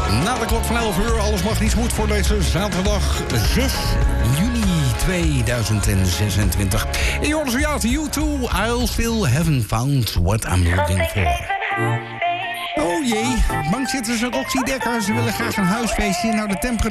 Na de klok van 11 uur, alles mag niet goed voor deze zaterdag 6 juni 2026. En jongens, ja, U2, I'll still haven't found what I'm looking for. Oh jee, bankzitters en Roxy Dekker, ze willen graag een huisfeestje. Nou, de temperatuur